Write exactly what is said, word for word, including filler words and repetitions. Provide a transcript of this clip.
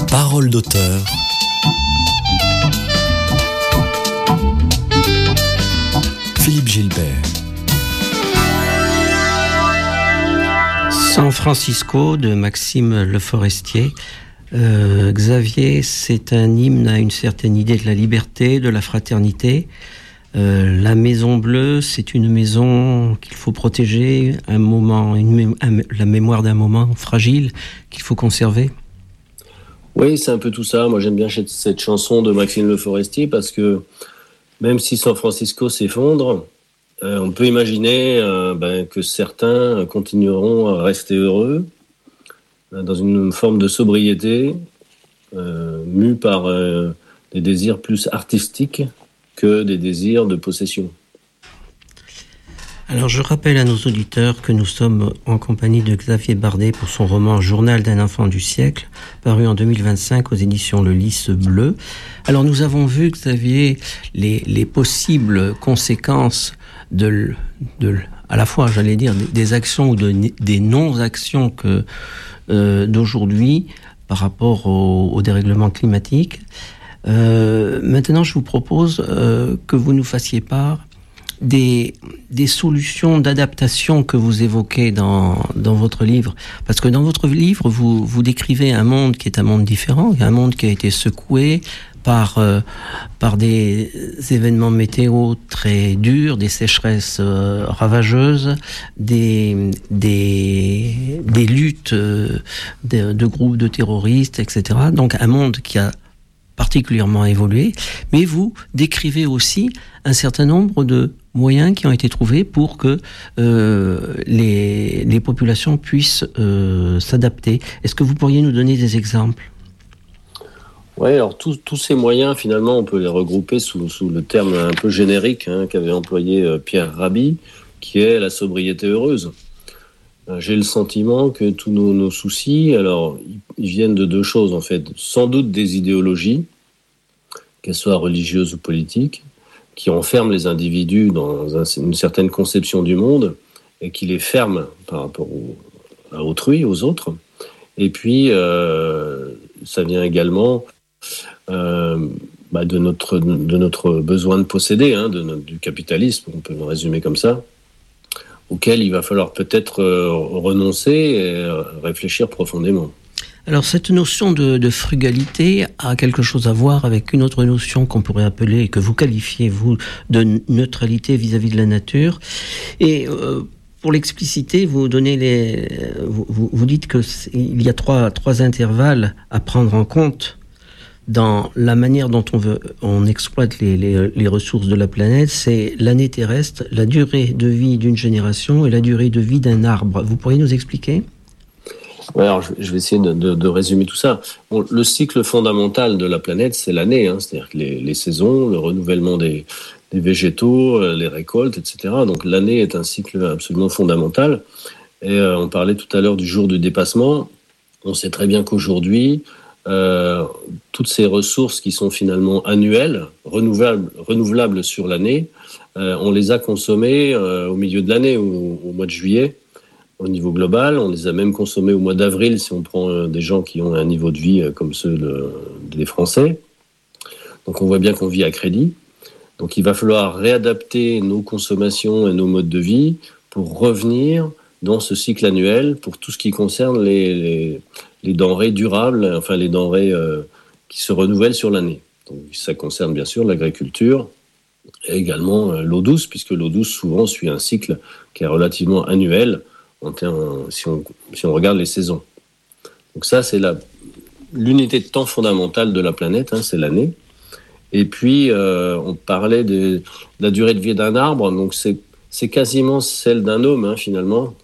Parole d'auteur. Philippe Gilbert. San Francisco de Maxime Le Forestier. Euh, Xavier, c'est un hymne à une certaine idée de la liberté, de la fraternité. Euh, la Maison Bleue, c'est une maison qu'il faut protéger, un moment, une mé- un, la mémoire d'un moment fragile qu'il faut conserver. Oui, c'est un peu tout ça. Moi, j'aime bien cette chanson de Maxime Le Forestier parce que même si San Francisco s'effondre, euh, on peut imaginer euh, ben, que certains continueront à rester heureux euh, dans une forme de sobriété, euh, mue par euh, des désirs plus artistiques que des désirs de possession. Alors je rappelle à nos auditeurs que nous sommes en compagnie de Xavier Bardet pour son roman Journal d'un enfant du siècle, paru en deux mille vingt-cinq aux éditions Le Lys Bleu. Alors nous avons vu, Xavier, les, les possibles conséquences de, de, à la fois, j'allais dire, des actions ou de, des non-actions que, euh, d'aujourd'hui par rapport au, au dérèglement climatique. Euh, maintenant, je vous propose euh, que vous nous fassiez part Des, des solutions d'adaptation que vous évoquez dans, dans votre livre. Parce que dans votre livre, vous, vous décrivez un monde qui est un monde différent, un monde qui a été secoué par, euh, par des événements météo très durs, des sécheresses euh, ravageuses, des, des, des luttes euh, de, de groupes de terroristes, et cetera. Donc un monde qui a particulièrement évolué, mais vous décrivez aussi un certain nombre de moyens qui ont été trouvés pour que euh, les, les populations puissent euh, s'adapter. Est-ce que vous pourriez nous donner des exemples ? Oui, alors tous, tous ces moyens, finalement, on peut les regrouper sous, sous le terme un peu générique hein, qu'avait employé euh, Pierre Rabhi, qui est la sobriété heureuse. Euh, j'ai le sentiment que tous nos, nos soucis, alors, ils, ils viennent de deux choses, en fait. Sans doute des idéologies, qu'elles soient religieuses ou politiques, qui enferment les individus dans un, une certaine conception du monde et qui les ferment par rapport au, à autrui, aux autres. Et puis, euh, ça vient également euh, bah de, notre, de notre besoin de posséder, hein, de notre, du capitalisme, on peut le résumer comme ça, auquel il va falloir peut-être euh, renoncer et euh, réfléchir profondément. Alors cette notion de, de frugalité a quelque chose à voir avec une autre notion qu'on pourrait appeler, que vous qualifiez vous, de neutralité vis-à-vis de la nature. Et euh, pour l'expliciter, vous donnez les, vous, vous dites que il y a trois trois intervalles à prendre en compte dans la manière dont on veut, on exploite les, les, les ressources de la planète. C'est l'année terrestre, la durée de vie d'une génération et la durée de vie d'un arbre. Vous pourriez nous expliquer ? Ouais, alors je vais essayer de, de, de résumer tout ça. Bon, le cycle fondamental de la planète, c'est l'année, hein, c'est-à-dire que les, les saisons, le renouvellement des, des végétaux, les récoltes, et cetera. Donc l'année est un cycle absolument fondamental. Et euh, on parlait tout à l'heure du jour du dépassement. On sait très bien qu'aujourd'hui, euh, toutes ces ressources qui sont finalement annuelles, renouvelables, renouvelables sur l'année, euh, on les a consommées euh, au milieu de l'année, au, au mois de juillet. Au niveau global, on les a même consommés au mois d'avril si on prend des gens qui ont un niveau de vie comme ceux de, des Français. Donc on voit bien qu'on vit à crédit. Donc il va falloir réadapter nos consommations et nos modes de vie pour revenir dans ce cycle annuel pour tout ce qui concerne les, les, les denrées durables, enfin les denrées euh, qui se renouvellent sur l'année. Donc ça concerne bien sûr l'agriculture et également euh, l'eau douce, puisque l'eau douce souvent suit un cycle qui est relativement annuel. En termes, si, on, si on regarde les saisons. Donc ça, c'est la, l'unité de temps fondamentale de la planète, hein, c'est l'année. Et puis, euh, on parlait de, de la durée de vie d'un arbre, donc c'est, c'est quasiment celle d'un homme, hein, finalement.